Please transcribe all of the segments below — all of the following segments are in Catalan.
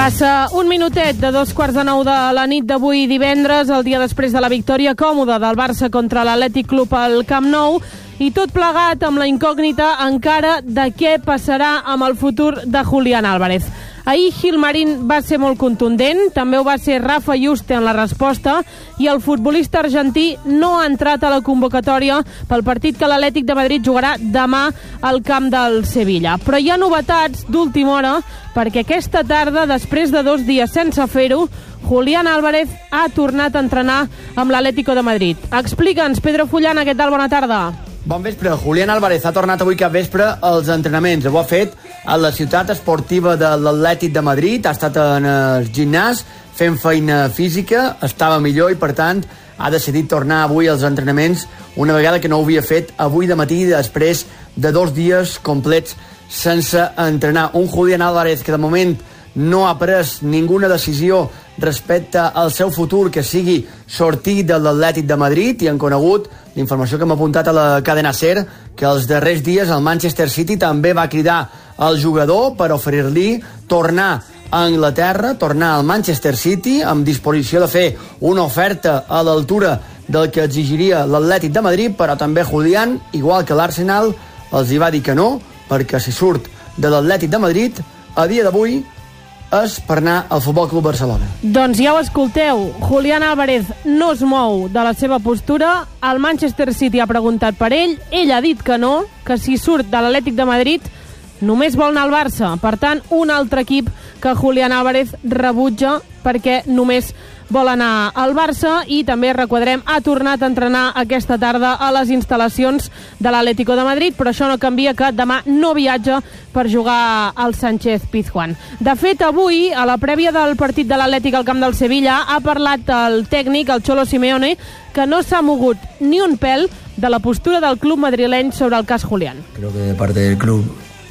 Passa un minutet de 8:45 de la nit d'avui divendres, el dia després de la victòria còmoda del Barça contra l'Atlètic Club al Camp Nou, i tot plegat amb la incògnita encara de què passarà amb el futur de Julián Álvarez. Ahir Gilmarín va ser molt contundent, també ho va ser Rafa Yuste en la resposta, i el futbolista argentí no ha entrat a la convocatòria pel partit que l'Atlètic de Madrid jugarà demà al camp del Sevilla. Però hi ha novetats d'última hora, perquè aquesta tarda, després de 2 dies sense fer-ho, Julián Álvarez ha tornat a entrenar amb l'Atlético de Madrid. Explica'ns, Pedro Fullana, què tal? Bona tarda. Bon vespre. Julián Álvarez ha tornat avui cap vespre als entrenaments. Ho ha fet a la ciutat esportiva de l'Atlètic de Madrid. Ha estat en el gimnàs fent feina física, estava millor i, per tant, ha decidit tornar avui als entrenaments una vegada que no ho havia fet avui de matí després de 2 dies complets sense entrenar. Un Julián Álvarez que de moment no ha pres ninguna decisió respecte al seu futur, que sigui sortir de l'Atlètic de Madrid, i han conegut l'informació que hem apuntat a la cadena SER, que els darrers dies el Manchester City també va cridar al jugador per oferir-li tornar a Anglaterra, tornar al Manchester City, amb disposició de fer una oferta a l'altura del que exigiria l'Atlètic de Madrid, però també Julián, igual que l'Arsenal, els hi va dir que no, perquè si surt de l'Atlètic de Madrid, a dia d'avui és per anar al Futbol Club Barcelona. Doncs ja ho escolteu, Julián Álvarez no es mou de la seva postura, el Manchester City ha preguntat per ell ha dit que no, que si surt de l'Atlètic de Madrid només vol anar al Barça. Per tant, un altre equip que Julián Álvarez rebutja perquè només vol anar al Barça, i també requadrem, ha tornat a entrenar aquesta tarda a les instal·lacions de l'Atlético de Madrid, però això no canvia que demà no viatja per jugar al Sánchez Pizjuán. De fet, avui, a la prèvia del partit de l'Atlètic al camp del Sevilla, ha parlat el tècnic, el Cholo Simeone, que no s'ha mogut ni un pèl de la postura del club madrileny sobre el cas Julián. Creo que de parte del club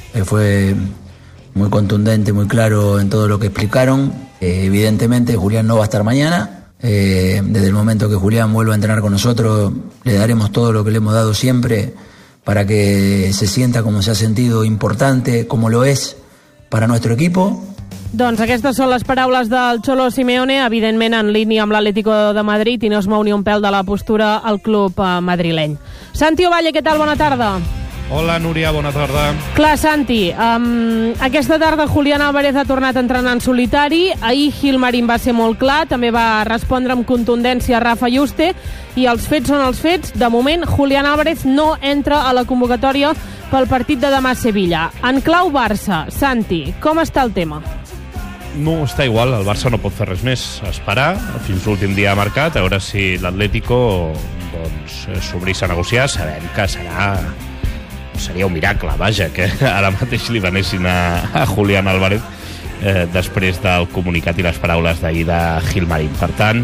fue muy contundente, muy claro en todo lo que explicaron. Evidentemente Julián no va a estar mañana. Desde el momento que Julián vuelva a entrenar con nosotros, le daremos todo lo que le hemos dado siempre para que se sienta como se ha sentido, importante, como lo es para nuestro equipo. Doncs aquestes són les paraules del Cholo Simeone, evidentment en línia amb l'Atlético de Madrid, i no es mou ni un pèl de la postura al club madrileny. Santi Ovalle, què tal? Bona tarda. Hola, Núria, bona tarda. Clar, Santi, aquesta tarda Julián Álvarez ha tornat a entrenar en solitari. Ahir Gilmarín va ser molt clar, també va respondre amb contundència a Rafa Yuste, i els fets són els fets. De moment, Julián Álvarez no entra a la convocatòria pel partit de demà a Sevilla. En clau Barça, Santi, com està el tema? No, està igual, el Barça no pot fer res més. Esperar fins l'últim dia marcat, a veure si l'Atlético s'obrís a negociar, sabent que seria un miracle, vaja, que ara mateix li venessin a Julián Álvarez després del comunicat i les paraules d'ahir de Gilmarín. Per tant,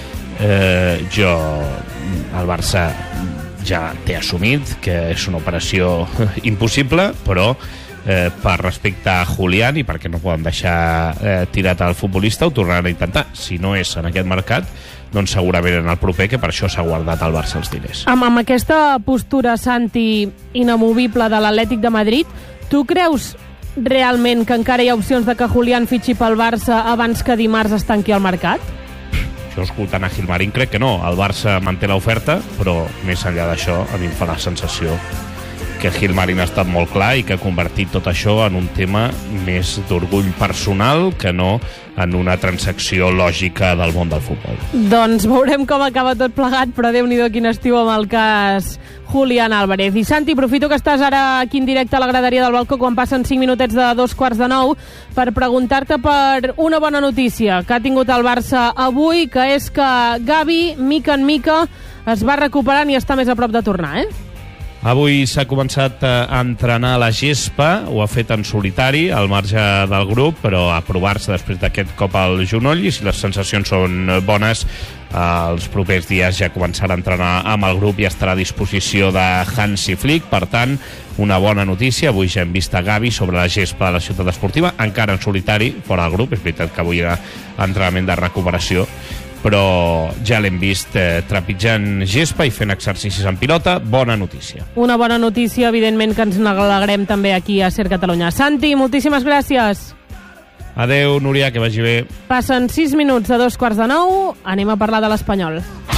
el Barça ja té assumit que és una operació impossible, però per respecte a Julián i perquè no poden deixar tirat al futbolista, ho tornaran a intentar. Si no és en aquest mercat, doncs segurament en el proper, que per això s'ha guardat al Barça els diners. Amb aquesta postura, Santi, inamovible de l'Atlètic de Madrid, tu creus realment que encara hi ha opcions de que Julián fitxi pel Barça abans que dimarts es tanqui el mercat? Jo, escoltant a Gilmarín, crec que no. El Barça manté l'oferta, però més enllà d'això, a mi em fa la sensació que Gilmarín ha estat molt clar i que ha convertit tot això en un tema més d'orgull personal que no en una transacció lògica del món del futbol. Doncs veurem com acaba tot plegat, però Déu-n'hi-do quin estiu amb el cas Julián Álvarez. I Santi, aprofito que estàs ara aquí en directe a la graderia del balcó quan passen 5 minutets de 8:45 per preguntar-te per una bona notícia que ha tingut el Barça avui, que és que Gavi, mica en mica, es va recuperant i està més a prop de tornar, Avui s'ha començat a entrenar a la gespa, ho ha fet en solitari, al marge del grup, però a provar-se després d'aquest cop al genoll, i si les sensacions són bones, els propers dies ja començarà a entrenar amb el grup i estarà a disposició de Hansi Flick. Per tant, una bona notícia. Avui ja hem vist a Gavi sobre la gespa de la ciutat esportiva, encara en solitari, fora del grup. És veritat que avui era entrenament de recuperació, però ja l'hem vist trepitjant gespa i fent exercicis en pilota. Bona notícia. Una bona notícia, evidentment, que ens n'alegrem també aquí a SER Catalunya. Santi, moltíssimes gràcies. Adeu, Núria, que vagi bé. Passen 6 minuts de 2:15, anem a parlar de l'Espanyol.